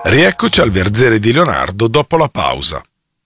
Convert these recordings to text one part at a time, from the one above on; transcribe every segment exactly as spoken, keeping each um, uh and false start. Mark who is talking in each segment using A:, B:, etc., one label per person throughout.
A: Rieccoci al Verzere di Leonardo dopo la pausa.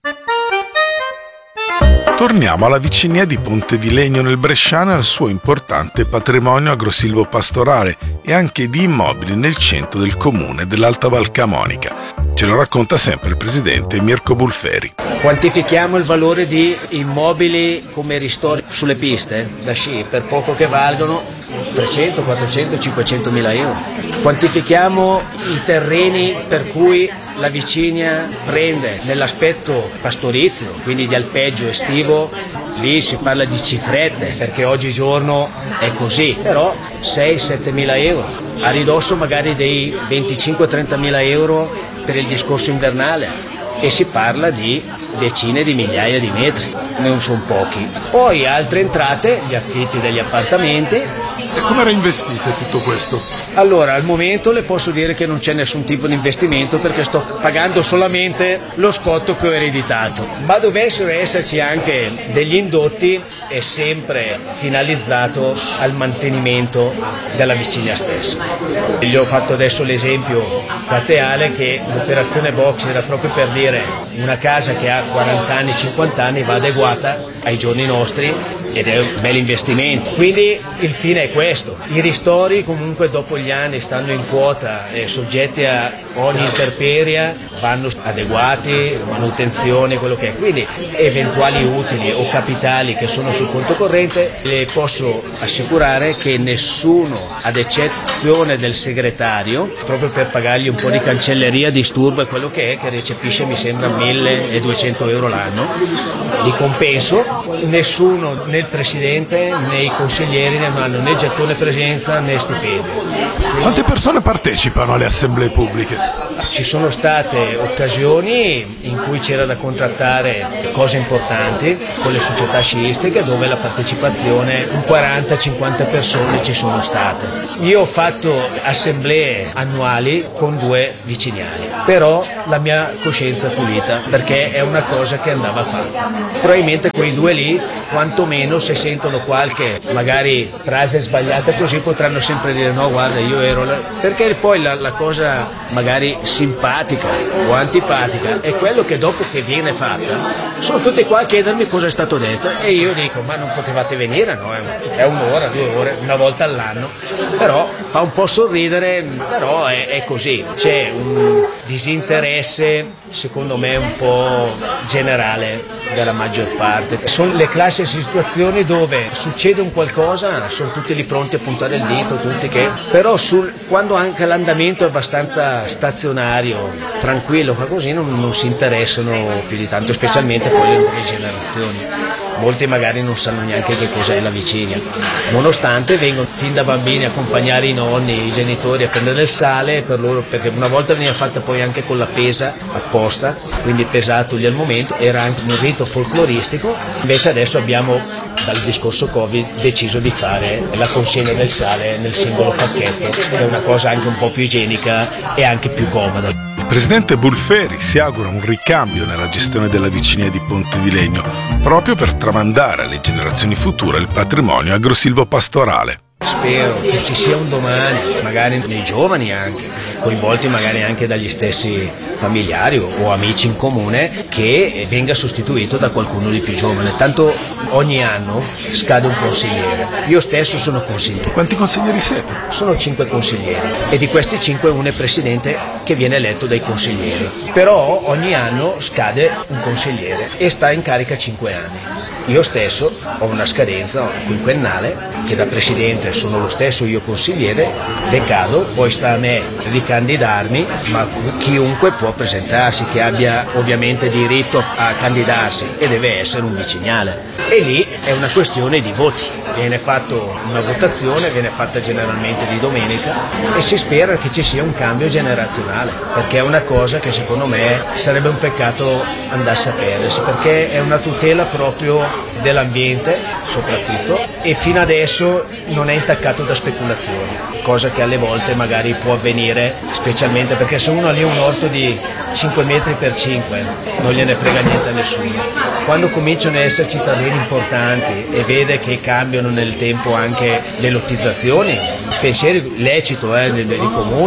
A: Torniamo alla vicinia di Ponte di Legno nel Bresciano e al suo importante patrimonio agrosilvopastorale e anche di immobili nel centro del comune dell'Alta Val Camonica. Ce lo racconta sempre il presidente Mirko Bulferi.
B: Quantifichiamo il valore di immobili come ristori sulle piste da sci, per poco che valgono trecento, quattrocento, cinquecento mila euro. Quantifichiamo i terreni per cui la Vicinia prende nell'aspetto pastorizio, quindi di alpeggio estivo, lì si parla di cifrette, perché oggigiorno è così, però sei sette mila euro, a ridosso magari dei venticinque trenta mila euro per il discorso invernale, e si parla di decine di migliaia di metri, non sono pochi. Poi altre entrate, gli affitti degli appartamenti.
C: E come reinvestite tutto questo?
B: Allora, al momento le posso dire che non c'è nessun tipo di investimento perché sto pagando solamente lo scotto che ho ereditato. Ma dovessero esserci anche degli indotti, è sempre finalizzato al mantenimento della Vicinia stessa. Gli ho fatto adesso l'esempio plateale che l'operazione box era proprio per dire una casa che ha quaranta anni, cinquanta anni va adeguata ai giorni nostri ed è un bel investimento. Quindi il fine è questo. I ristori comunque dopo gli anni stanno in quota e soggetti a ogni intemperia, vanno adeguati, manutenzione, quello che è. Quindi eventuali utili o capitali che sono sul conto corrente, le posso assicurare che nessuno, ad eccezione del segretario, proprio per pagargli un po' di cancelleria, disturbo e quello che è, che recepisce mi sembra milleduecento euro l'anno di compenso, nessuno, né il presidente né i consiglieri ne hanno né gettone presenza né stipendio.
C: Quante persone partecipano alle assemblee pubbliche?
B: Ci sono state occasioni in cui c'era da contrattare cose importanti con le società sciistiche dove la partecipazione un quaranta cinquanta persone ci sono state. Io ho fatto assemblee annuali con due viciniali, però la mia coscienza è pulita perché è una cosa che andava fatta. Probabilmente quei due lì, quantomeno se sentono qualche magari frase sbagliata così, potranno sempre dire no guarda io ero là, perché poi la, la cosa magari simpatica o antipatica è quello che dopo che viene fatta sono tutti qua a chiedermi cosa è stato detto e io dico ma non potevate venire, no? È un'ora, due ore, una volta all'anno, però fa un po' sorridere, però è, è così, c'è un disinteresse secondo me un po' generale della maggior parte. Sono le classiche situazioni dove succede un qualcosa, sono tutti lì pronti a puntare il dito, tutti che, però sul, quando anche l'andamento è abbastanza stazionario, tranquillo, così non, non si interessano più di tanto, specialmente poi le nuove generazioni. Molti magari non sanno neanche che cos'è la Vicinia, nonostante vengono fin da bambini a accompagnare i nonni, i genitori a prendere il sale per loro, perché una volta veniva fatta poi anche con la pesa apposta, quindi pesatoli al momento, era anche un rito folcloristico. Invece adesso abbiamo dal discorso Covid deciso di fare la consegna del sale nel singolo pacchetto, che è una cosa anche un po' più igienica e anche più comoda.
A: Il presidente Bulferi si augura un ricambio nella gestione della Vicinia di Ponte di Legno, proprio per tramandare alle generazioni future il patrimonio agrosilvopastorale.
B: Spero che ci sia un domani, magari nei giovani anche, coinvolti magari anche dagli stessi familiari o amici in comune, che venga sostituito da qualcuno di più giovane. Tanto ogni anno scade un consigliere. Io stesso sono consigliere.
C: Quanti consiglieri siete?
B: Sono cinque consiglieri e di questi cinque uno è presidente che viene eletto dai consiglieri. Però ogni anno scade un consigliere e sta in carica cinque anni. Io stesso ho una scadenza quinquennale che da presidente sono lo stesso io consigliere, decado, poi sta a me di candidarmi, ma chiunque può presentarsi, che abbia ovviamente diritto a candidarsi e deve essere un viciniale. E lì è una questione di voti, viene fatta una votazione, viene fatta generalmente di domenica e si spera che ci sia un cambio generazionale, perché è una cosa che secondo me sarebbe un peccato andasse a perdersi, perché è una tutela proprio dell'ambiente soprattutto e fino adesso non è intaccato da speculazioni, cosa che alle volte magari può avvenire, specialmente perché se uno ha lì un orto di cinque metri per cinque non gliene frega niente a nessuno. Quando cominciano ad esserci terreni importanti e vede che cambiano nel tempo anche le lottizzazioni, pensieri lecito eh, dei, dei comuni,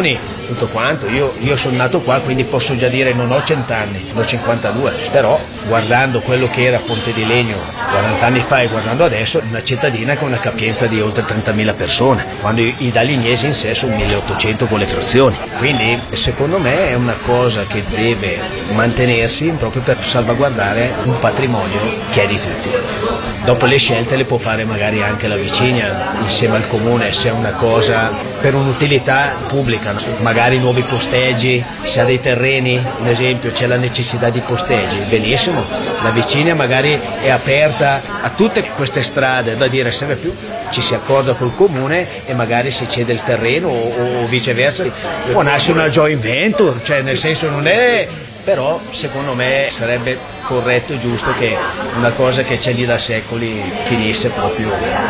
B: tutto quanto. Io, io sono nato qua, quindi posso già dire non ho cent'anni, ne ho cinquantadue, però guardando quello che era Ponte di Legno quaranta anni fa e guardando adesso, una cittadina con una capienza di oltre trentamila persone, quando i, i Dalignesi in sé sono milleottocento con le frazioni. Quindi secondo me è una cosa che deve mantenersi proprio per salvaguardare un patrimonio che è di tutti. Dopo le scelte le può fare magari anche la Vicinia insieme al comune, se è una cosa per un'utilità pubblica, no? Magari nuovi posteggi, se ha dei terreni, un esempio, c'è la necessità di posteggi, benissimo, la Vicinia magari è aperta a tutte queste strade, da dire sempre più ci si accorda col comune e magari si cede il terreno o, o viceversa, può nascere una joint venture, cioè nel senso non è, però secondo me sarebbe corretto e giusto che una cosa che c'è lì da secoli finisse proprio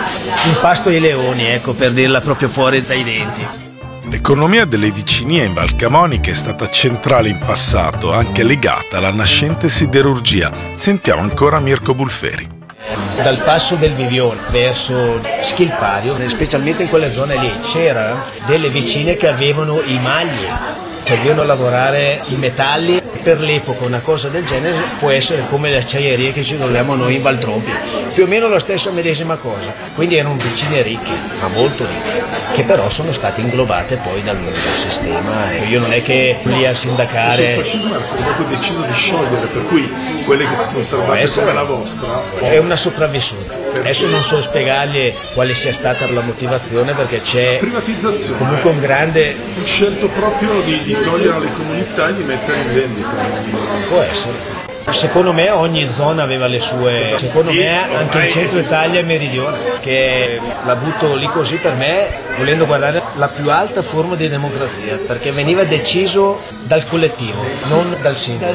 B: in pasto ai leoni, ecco, per dirla proprio fuori dai denti.
A: L'economia delle vicinie in Val Camonica è stata centrale in passato, anche legata alla nascente siderurgia. Sentiamo ancora Mirko Bulferi.
B: Dal passo del Vivione verso Schilpario, specialmente in quelle zone lì, c'erano delle vicine che avevano i magli, servivano a lavorare i metalli. Per l'epoca una cosa del genere può essere come le acciaierie che ci troviamo noi in Valtrompia, più o meno la stessa medesima cosa, quindi erano vicine ricche, ma molto ricche, che però sono state inglobate poi dal, dal sistema. Io non è che lì a sindacare...
D: Il fascismo era stato proprio deciso di sciogliere, per cui quelle che si sono salvate come la vostra...
B: È una sopravvissuta. Adesso non so spiegargli quale sia stata la motivazione, perché c'è
D: privatizzazione,
B: comunque un grande...
D: Ho scelto proprio di, di togliere alle comunità e di mettere in vendita.
B: Può essere. Secondo me ogni zona aveva le sue, secondo me anche il centro Italia e meridione, che la butto lì così per me, volendo guardare la più alta forma di democrazia, perché veniva deciso dal collettivo, non dal singolo.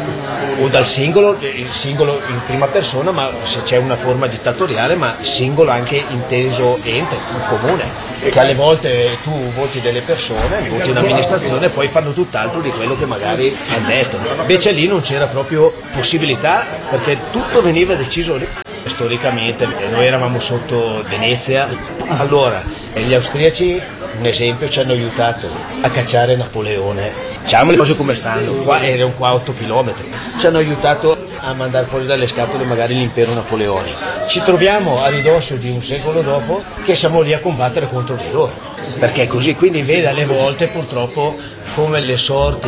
B: O dal singolo, il singolo in prima persona, ma se c'è una forma dittatoriale, ma singolo anche inteso ente, un comune. Che alle volte tu voti delle persone, voti un'amministrazione e poi fanno tutt'altro di quello che magari hanno detto. Invece lì non c'era proprio possibilità, perché tutto veniva deciso lì. Storicamente noi eravamo sotto Venezia, allora gli austriaci, un esempio, ci hanno aiutato a cacciare Napoleone. Diciamo le cose come stanno, qua erano qua otto chilometri, ci hanno aiutato a mandare fuori dalle scatole magari l'impero napoleonico. Ci troviamo a ridosso di un secolo dopo che siamo lì a combattere contro di loro, perché è così, quindi vede alle volte purtroppo come le sorti.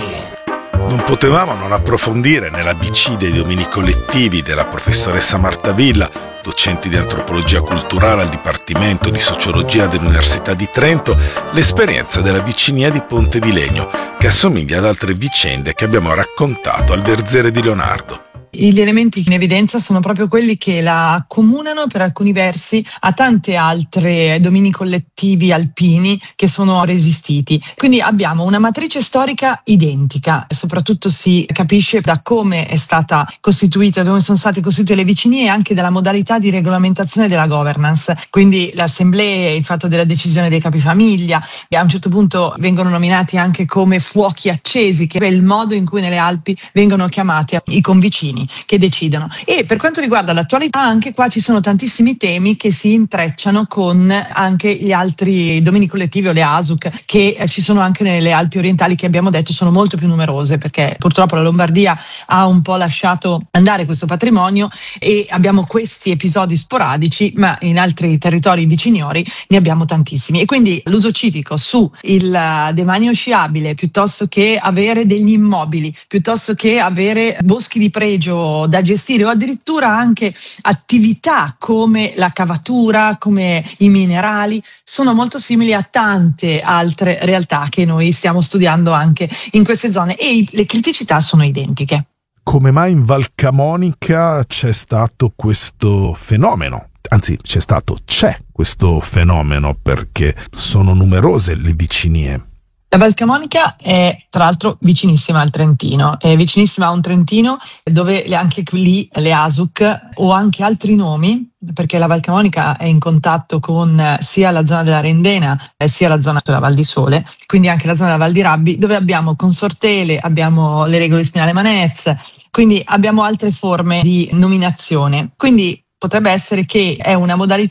A: Non potevamo non approfondire nella B C dei domini collettivi della professoressa Marta Villa, docente di antropologia culturale al Dipartimento di Sociologia dell'Università di Trento, l'esperienza della vicinia di Ponte di Legno, che assomiglia ad altre vicende che abbiamo raccontato al Verzere di Leonardo.
E: Gli elementi in evidenza sono proprio quelli che la accomunano per alcuni versi a tante altre domini collettivi alpini che sono resistiti. Quindi abbiamo una matrice storica identica, e soprattutto si capisce da come è stata costituita, da come sono state costituite le vicinie e anche dalla modalità di regolamentazione della governance. Quindi le assemblee, il fatto della decisione dei capifamiglia, e a un certo punto vengono nominati anche come fuochi accesi, che è il modo in cui nelle Alpi vengono chiamati i convicini che decidono. E per quanto riguarda l'attualità, anche qua ci sono tantissimi temi che si intrecciano con anche gli altri domini collettivi o le A S U C che ci sono anche nelle Alpi orientali, che abbiamo detto sono molto più numerose, perché purtroppo la Lombardia ha un po' lasciato andare questo patrimonio e abbiamo questi episodi sporadici, ma in altri territori viciniori ne abbiamo tantissimi. E quindi l'uso civico su il demanio sciabile, piuttosto che avere degli immobili, piuttosto che avere boschi di pregio da gestire, o addirittura anche attività come la cavatura, come i minerali, sono molto simili a tante altre realtà che noi stiamo studiando anche in queste zone, e le criticità sono identiche.
A: Come mai in Val Camonica c'è stato questo fenomeno? Anzi, c'è stato, c'è questo fenomeno, perché sono numerose le vicinie.
E: La Val Camonica è tra l'altro vicinissima al Trentino, è vicinissima a un Trentino dove anche lì le A S U C o anche altri nomi, perché la Val Camonica è in contatto con sia la zona della Rendena sia la zona della Val di Sole, quindi anche la zona della Val di Rabbi, dove abbiamo Consortele, abbiamo le regole spinale Manez, quindi abbiamo altre forme di nominazione. Quindi potrebbe essere che è una modalità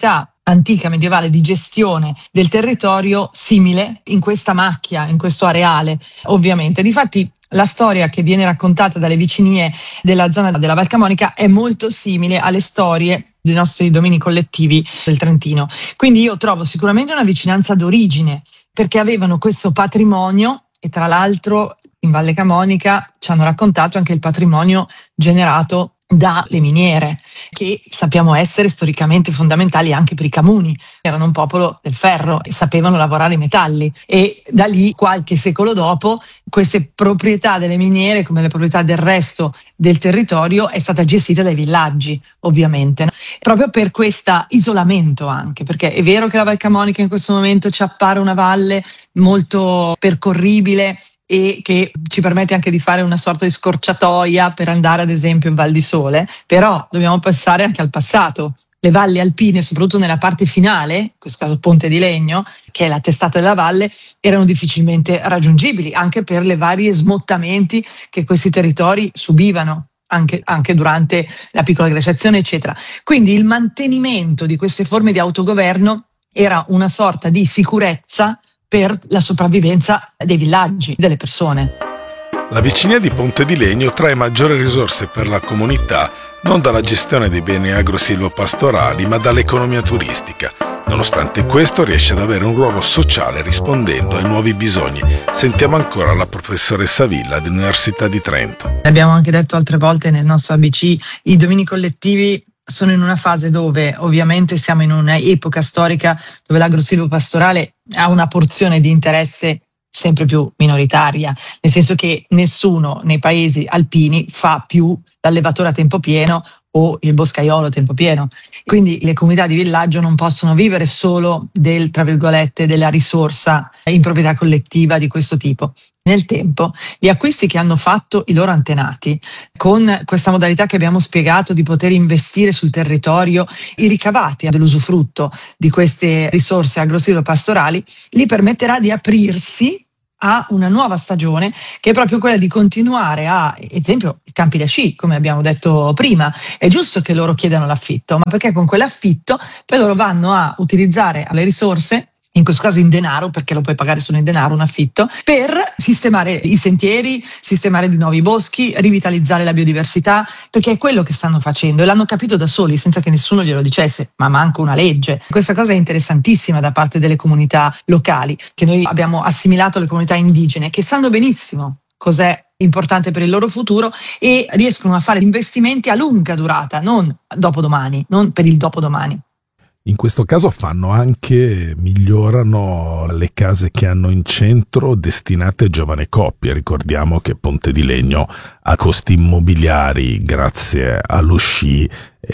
E: antica medievale di gestione del territorio simile in questa macchia, in questo areale, ovviamente. Difatti la storia che viene raccontata dalle vicinie della zona della Val Camonica è molto simile alle storie dei nostri domini collettivi del Trentino. Quindi io trovo sicuramente una vicinanza d'origine, perché avevano questo patrimonio e tra l'altro in Valle Camonica ci hanno raccontato anche il patrimonio generato dalle miniere, che sappiamo essere storicamente fondamentali anche per i Camuni. Erano un popolo del ferro e sapevano lavorare i metalli, e da lì qualche secolo dopo queste proprietà delle miniere, come le proprietà del resto del territorio, è stata gestita dai villaggi, ovviamente, proprio per questo isolamento anche, perché è vero che la Val Camonica in questo momento ci appare una valle molto percorribile e che ci permette anche di fare una sorta di scorciatoia per andare ad esempio in Val di Sole, però dobbiamo pensare anche al passato. Le valli alpine, soprattutto nella parte finale, in questo caso Ponte di Legno, che è la testata della valle, erano difficilmente raggiungibili anche per le varie smottamenti che questi territori subivano. Anche, anche durante la piccola glaciazione, eccetera. Quindi il mantenimento di queste forme di autogoverno era una sorta di sicurezza per la sopravvivenza dei villaggi, delle persone.
A: La vicinia di Ponte di Legno trae maggiori risorse per la comunità non dalla gestione dei beni agro-silvopastorali ma dall'economia turistica. Nonostante questo riesce ad avere un ruolo sociale rispondendo ai nuovi bisogni. Sentiamo ancora la professoressa Villa dell'Università di Trento.
E: Abbiamo anche detto altre volte nel nostro A B C, i domini collettivi sono in una fase dove ovviamente siamo in un'epoca storica dove l'agrosilvopastorale ha una porzione di interesse sempre più minoritaria, nel senso che nessuno nei paesi alpini fa più l'allevatore a tempo pieno o il boscaiolo a tempo pieno. Quindi le comunità di villaggio non possono vivere solo del, tra virgolette, della risorsa in proprietà collettiva di questo tipo. Nel tempo, gli acquisti che hanno fatto i loro antenati, con questa modalità che abbiamo spiegato di poter investire sul territorio, i ricavati dell'usufrutto di queste risorse agrosilvopastorali, gli permetterà di aprirsi a una nuova stagione, che è proprio quella di continuare a, ad esempio, i campi da sci, come abbiamo detto prima. È giusto che loro chiedano l'affitto, ma perché con quell'affitto poi loro vanno a utilizzare le risorse, in questo caso in denaro, perché lo puoi pagare solo in denaro un affitto, per sistemare i sentieri, sistemare di nuovi boschi, rivitalizzare la biodiversità, perché è quello che stanno facendo e l'hanno capito da soli senza che nessuno glielo dicesse, ma manca una legge. Questa cosa è interessantissima da parte delle comunità locali, che noi abbiamo assimilato alle comunità indigene, che sanno benissimo cos'è importante per il loro futuro e riescono a fare investimenti a lunga durata, non dopodomani, non per il dopodomani.
A: In questo caso fanno anche, migliorano le case che hanno in centro destinate a giovani coppie. Ricordiamo che Ponte di Legno ha costi immobiliari, grazie allo sci,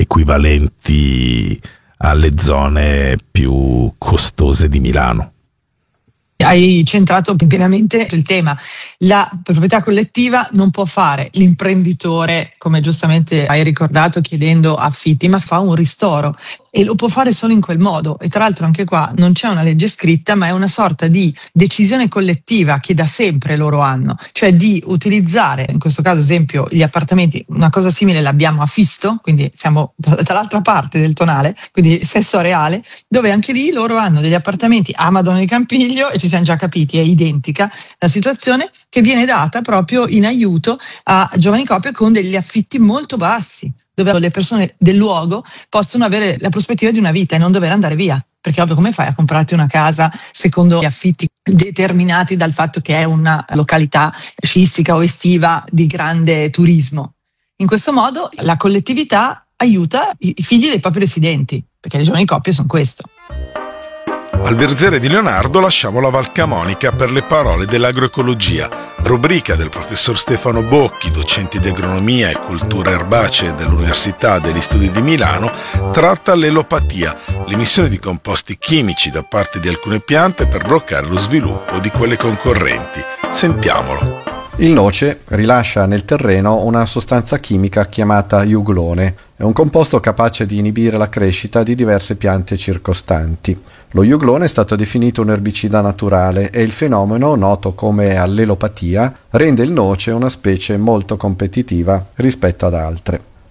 A: equivalenti alle zone più costose di Milano.
E: Hai centrato pienamente il tema. La proprietà collettiva non può fare l'imprenditore, come giustamente hai ricordato, chiedendo affitti, ma fa un ristoro e lo può fare solo in quel modo. E tra l'altro anche qua non c'è una legge scritta, ma è una sorta di decisione collettiva che da sempre loro hanno, cioè di utilizzare, in questo caso esempio gli appartamenti. Una cosa simile l'abbiamo a Fisto, quindi siamo dall'altra parte del tonale, quindi Sesto Areale, dove anche lì loro hanno degli appartamenti a Madonna di Campiglio, e ci siamo già capiti, è identica la situazione, che viene data proprio in aiuto a giovani coppie con degli affitti molto bassi, dove le persone del luogo possono avere la prospettiva di una vita e non dover andare via. Perché ovvio, come fai a comprarti una casa secondo gli affitti determinati dal fatto che è una località sciistica o estiva di grande turismo? In questo modo la collettività aiuta i figli dei propri residenti, perché le giovani coppie sono questo.
A: Al verzere di Leonardo lasciamo la Val Camonica per le parole dell'agroecologia, rubrica del professor Stefano Bocchi, docente di agronomia e cultura erbacee dell'Università degli Studi di Milano. Tratta l'elopatia, l'emissione di composti chimici da parte di alcune piante per bloccare lo sviluppo di quelle concorrenti. Sentiamolo.
F: Il noce rilascia nel terreno una sostanza chimica chiamata iuglone. È un composto capace di inibire la crescita di diverse piante circostanti. Lo iuglone è stato definito un erbicida naturale e il fenomeno, noto come allelopatia, rende il noce una specie molto competitiva rispetto ad altre.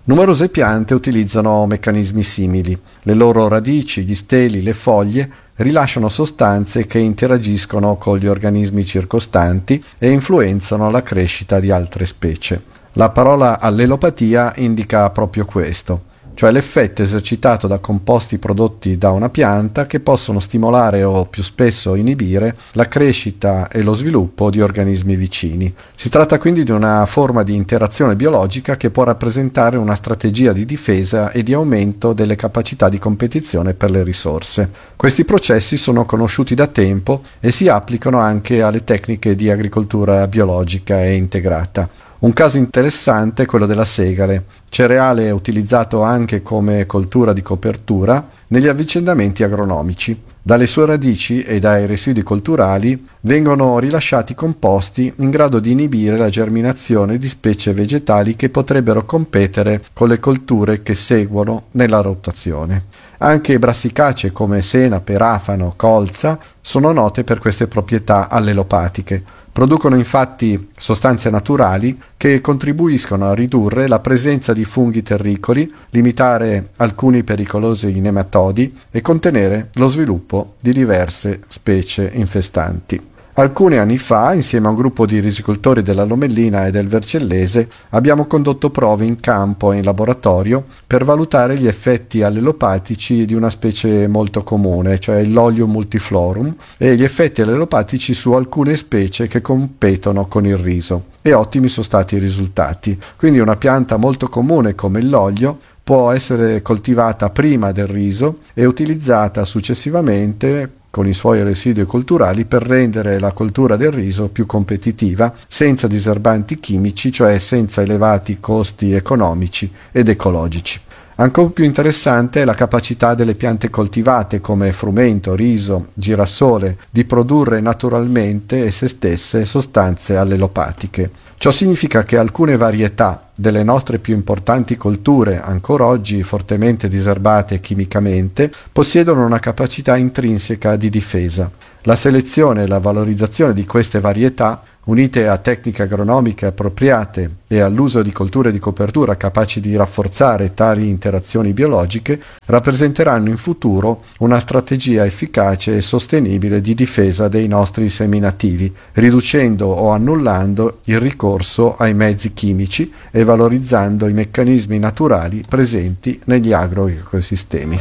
F: Numerose piante utilizzano meccanismi simili. Le loro radici, gli steli, le foglie rilasciano sostanze che interagiscono con gli organismi circostanti e influenzano la crescita di altre specie. La parola allelopatia indica proprio questo, cioè l'effetto esercitato da composti prodotti da una pianta che possono stimolare o più spesso inibire la crescita e lo sviluppo di organismi vicini. Si tratta quindi di una forma di interazione biologica che può rappresentare una strategia di difesa e di aumento delle capacità di competizione per le risorse. Questi processi sono conosciuti da tempo e si applicano anche alle tecniche di agricoltura biologica e integrata. Un caso interessante è quello della segale, cereale utilizzato anche come coltura di copertura negli avvicendamenti agronomici. Dalle sue radici e dai residui colturali vengono rilasciati composti in grado di inibire la germinazione di specie vegetali che potrebbero competere con le colture che seguono nella rotazione. Anche brassicacee come senape, rafano, colza sono note per queste proprietà allelopatiche. Producono infatti sostanze naturali che contribuiscono a ridurre la presenza di funghi terricoli, limitare alcuni pericolosi nematodi e contenere lo sviluppo di diverse specie infestanti. Alcuni anni fa, insieme a un gruppo di risicoltori della Lomellina e del Vercellese, abbiamo condotto prove in campo e in laboratorio per valutare gli effetti allelopatici di una specie molto comune, cioè l'Ollium multiflorum, e gli effetti allelopatici su alcune specie che competono con il riso. E ottimi sono stati i risultati. Quindi una pianta molto comune come l'olio può essere coltivata prima del riso e utilizzata successivamente con i suoi residui colturali per rendere la coltura del riso più competitiva, senza diserbanti chimici, cioè senza elevati costi economici ed ecologici. Ancora più interessante è la capacità delle piante coltivate come frumento, riso, girasole di produrre naturalmente esse stesse sostanze allelopatiche. Ciò significa che alcune varietà delle nostre più importanti colture, ancora oggi fortemente diserbate chimicamente, possiedono una capacità intrinseca di difesa. La selezione e la valorizzazione di queste varietà, unite a tecniche agronomiche appropriate e all'uso di colture di copertura capaci di rafforzare tali interazioni biologiche, rappresenteranno in futuro una strategia efficace e sostenibile di difesa dei nostri seminativi, riducendo o annullando il ricorso ai mezzi chimici e valorizzando i meccanismi naturali presenti negli agroecosistemi.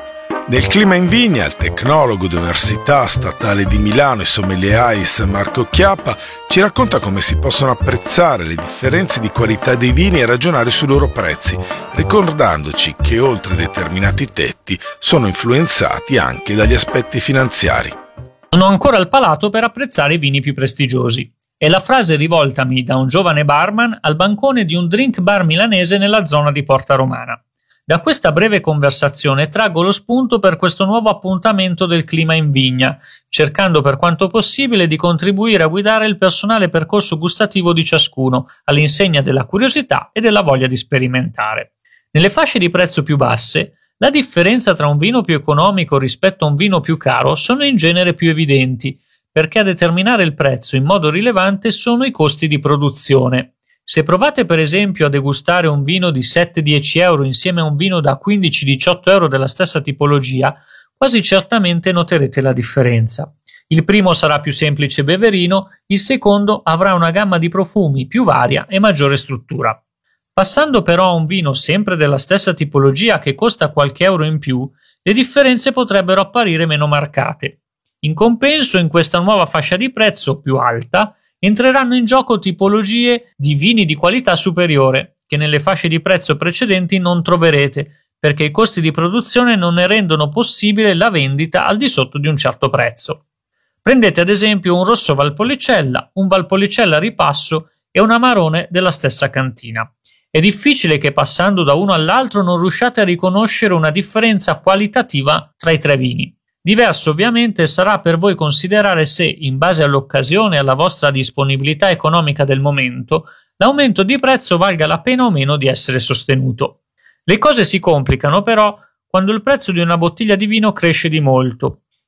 A: Nel Clima in Vigna, il tecnologo dell'Università Statale di Milano e sommelier A I S Marco Chiappa ci racconta come si possono apprezzare le differenze di qualità dei vini e ragionare sui loro prezzi, ricordandoci che oltre determinati tetti sono influenzati anche dagli aspetti finanziari.
G: Non ho ancora il palato per apprezzare i vini più prestigiosi. È la frase rivoltami da un giovane barman al bancone di un drink bar milanese nella zona di Porta Romana. Da questa breve conversazione traggo lo spunto per questo nuovo appuntamento del Clima in Vigna, cercando per quanto possibile di contribuire a guidare il personale percorso gustativo di ciascuno, all'insegna della curiosità e della voglia di sperimentare. Nelle fasce di prezzo più basse, la differenza tra un vino più economico rispetto a un vino più caro sono in genere più evidenti, perché a determinare il prezzo in modo rilevante sono i costi di produzione. Se provate per esempio a degustare un vino di sette dieci euro insieme a un vino da quindici diciotto euro della stessa tipologia, quasi certamente noterete la differenza. Il primo sarà più semplice beverino, il secondo avrà una gamma di profumi più varia e maggiore struttura. Passando però a un vino sempre della stessa tipologia che costa qualche euro in più, le differenze potrebbero apparire meno marcate. In compenso, in questa nuova fascia di prezzo più alta, entreranno in gioco tipologie di vini di qualità superiore, che nelle fasce di prezzo precedenti non troverete, perché i costi di produzione non ne rendono possibile la vendita al di sotto di un certo prezzo. Prendete ad esempio un rosso Valpolicella, un Valpolicella Ripasso e un Amarone della stessa cantina. È difficile che passando da uno all'altro non riusciate a riconoscere una differenza qualitativa tra i tre vini. Diverso ovviamente sarà per voi considerare se, in base all'occasione e alla vostra disponibilità economica del momento, l'aumento di prezzo valga la pena o meno di essere sostenuto. Le cose si complicano però quando il prezzo di una bottiglia di vino cresce di molto.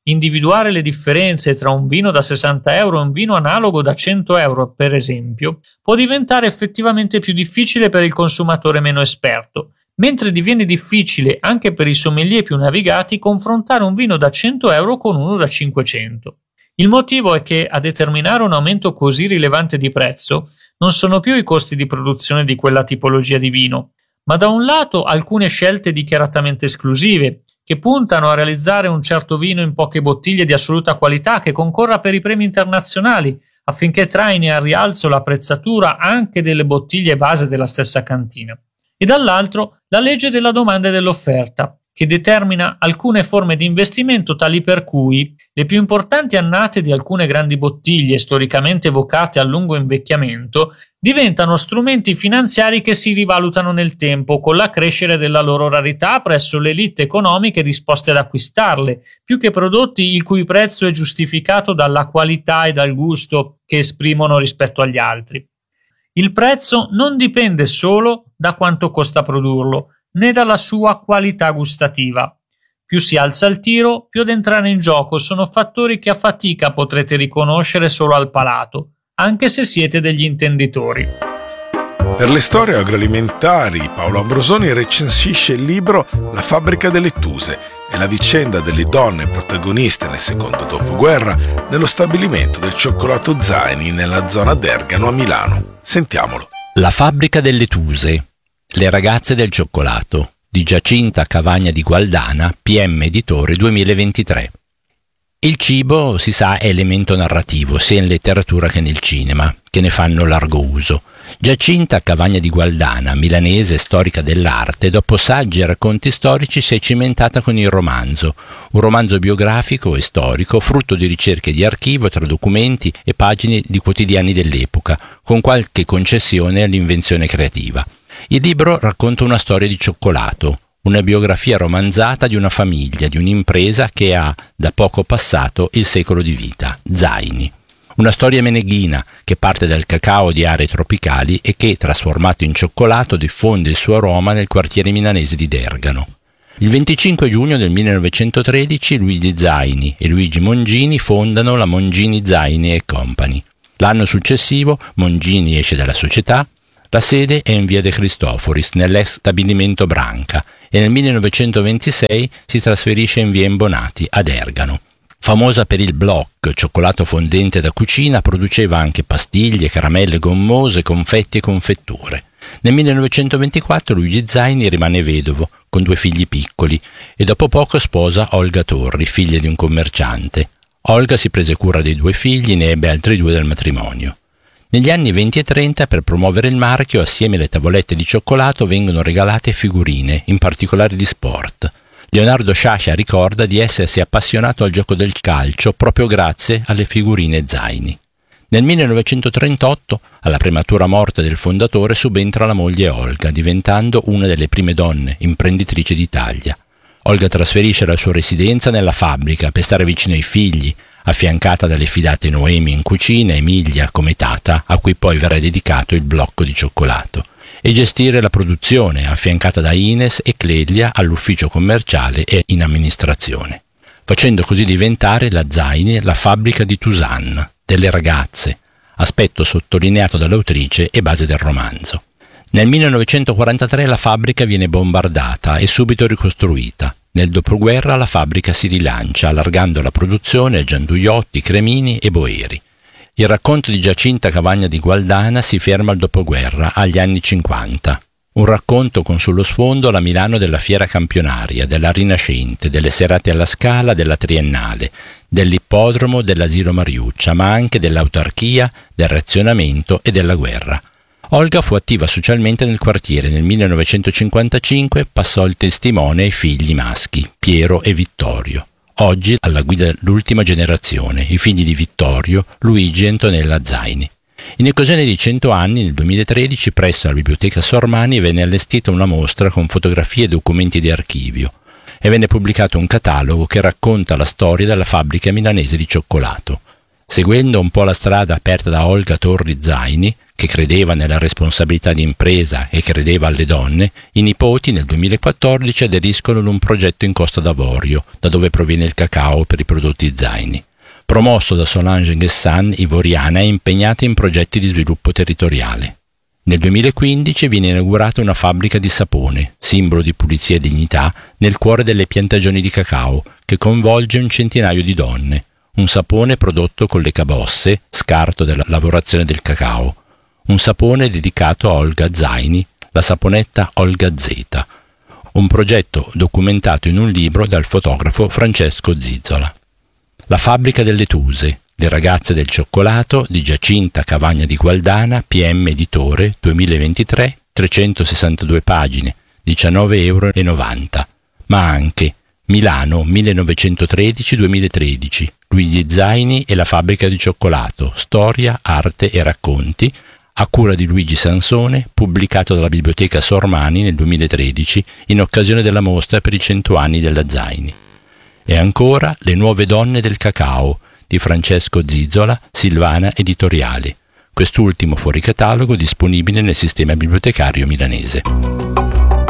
G: individuare le differenze tra un vino da sessanta euro e un vino analogo da cento euro, per esempio, può diventare effettivamente più difficile per il consumatore meno esperto, mentre diviene difficile anche per i sommelier più navigati confrontare un vino da cento euro con uno da cinquecento. Il motivo è che a determinare un aumento così rilevante di prezzo non sono più i costi di produzione di quella tipologia di vino, ma da un lato alcune scelte dichiaratamente esclusive, che puntano a realizzare un certo vino in poche bottiglie di assoluta qualità che concorra per i premi internazionali, affinché traini al rialzo l'apprezzatura anche delle bottiglie base della stessa cantina. E dall'altro la legge della domanda e dell'offerta, che determina alcune forme di investimento tali per cui le più importanti annate di alcune grandi bottiglie storicamente vocate a lungo invecchiamento diventano strumenti finanziari che si rivalutano nel tempo con l'accrescere della loro rarità presso le elite economiche disposte ad acquistarle, più che prodotti il cui prezzo è giustificato dalla qualità e dal gusto che esprimono rispetto agli altri. Il prezzo non dipende solo da quanto costa produrlo, né dalla sua qualità gustativa. Più si alza il tiro, più ad entrare in gioco sono fattori che a fatica potrete riconoscere solo al palato, anche se siete degli intenditori.
A: Per le storie agroalimentari, Paolo Ambrosoni recensisce il libro La fabbrica delle Tuse e la vicenda delle donne protagoniste nel secondo dopoguerra nello stabilimento del cioccolato Zaini nella zona d'Ergano a Milano. Sentiamolo.
H: La fabbrica delle Tuse. Le ragazze del cioccolato di Giacinta Cavagna di Gualdana, P M Editore duemilaventitré. Il cibo, si sa, è elemento narrativo sia in letteratura che nel cinema, che ne fanno largo uso. Giacinta Cavagna di Gualdana, milanese storica dell'arte, dopo saggi e racconti storici si è cimentata con il romanzo, un romanzo biografico e storico, frutto di ricerche di archivio tra documenti e pagine di quotidiani dell'epoca, con qualche concessione all'invenzione creativa. Il libro racconta una storia di cioccolato, una biografia romanzata di una famiglia, di un'impresa che ha da poco passato il secolo di vita, Zaini. Una storia meneghina che parte dal cacao di aree tropicali e che, trasformato in cioccolato, diffonde il suo aroma nel quartiere milanese di Dergano. Il venticinque giugno del millenovecentotredici Luigi Zaini e Luigi Mongini fondano la Mongini Zaini e Company. L'anno successivo Mongini esce dalla società. La sede è in via De Cristoforis, nell'ex stabilimento Branca, e nel millenovecentoventisei si trasferisce in via Imbonati, ad Ergano. Famosa per il Block, cioccolato fondente da cucina, produceva anche pastiglie, caramelle gommose, confetti e confetture. Nel millenovecentoventiquattro Luigi Zaini rimane vedovo, con due figli piccoli, e dopo poco sposa Olga Torri, figlia di un commerciante. Olga si prese cura dei due figli, ne ebbe altri due dal matrimonio. Negli anni venti e trenta, per promuovere il marchio, assieme alle tavolette di cioccolato vengono regalate figurine, in particolare di sport. Leonardo Sciascia ricorda di essersi appassionato al gioco del calcio proprio grazie alle figurine Zaini. Nel millenovecentotrentotto, alla prematura morte del fondatore, subentra la moglie Olga, diventando una delle prime donne imprenditrici d'Italia. Olga trasferisce la sua residenza nella fabbrica per stare vicino ai figli, affiancata dalle fidate Noemi in cucina, Emilia come tata, a cui poi verrà dedicato il blocco di cioccolato, e gestire la produzione, affiancata da Ines e Clelia all'ufficio commerciale e in amministrazione, facendo così diventare la Zaini la fabbrica di Tusan, delle ragazze, aspetto sottolineato dall'autrice e base del romanzo. Nel millenovecentoquarantatré la fabbrica viene bombardata e subito ricostruita. Nel dopoguerra la fabbrica si rilancia, allargando la produzione a gianduiotti, cremini e boeri. Il racconto di Giacinta Cavagna di Gualdana si ferma al dopoguerra, agli anni cinquanta. Un racconto con sullo sfondo la Milano della fiera campionaria, della Rinascente, delle serate alla Scala, della Triennale, dell'ippodromo, dell'asilo Mariuccia, ma anche dell'autarchia, del razionamento e della guerra. Olga fu attiva socialmente nel quartiere. Nel millenovecentocinquantacinque passò il testimone ai figli maschi, Piero e Vittorio. Oggi alla guida dell'ultima generazione, i figli di Vittorio, Luigi e Antonella Zaini. In occasione dei cento anni, nel duemilatredici, presso la Biblioteca Sormani venne allestita una mostra con fotografie e documenti di archivio e venne pubblicato un catalogo che racconta la storia della fabbrica milanese di cioccolato. Seguendo un po' la strada aperta da Olga Torri Zaini, che credeva nella responsabilità di impresa e credeva alle donne, i nipoti nel duemilaquattordici aderiscono ad un progetto in Costa d'Avorio, da dove proviene il cacao per i prodotti Zaini. Promosso da Solange Ghessan, ivoriana, è impegnata in progetti di sviluppo territoriale. Nel duemilaquindici viene inaugurata una fabbrica di sapone, simbolo di pulizia e dignità, nel cuore delle piantagioni di cacao, che coinvolge un centinaio di donne. Un sapone prodotto con le cabosse, scarto della lavorazione del cacao. Un sapone dedicato a Olga Zaini, la saponetta Olga Z. Un progetto documentato in un libro dal fotografo Francesco Zizzola. La fabbrica delle Tuse, le ragazze del cioccolato di Giacinta Cavagna di Gualdana, P M Editore, duemilaventitré, trecentosessantadue pagine, diciannove euro e novanta. Ma anche Milano millenovecentotredici duemilatredici, Luigi Zaini e la fabbrica di cioccolato, storia, arte e racconti, a cura di Luigi Sansone, pubblicato dalla Biblioteca Sormani nel duemilatredici in occasione della mostra per i cento anni della Zaini. E ancora Le nuove donne del cacao di Francesco Zizzola, Silvana Editoriali. Quest'ultimo fuori catalogo disponibile nel sistema bibliotecario milanese.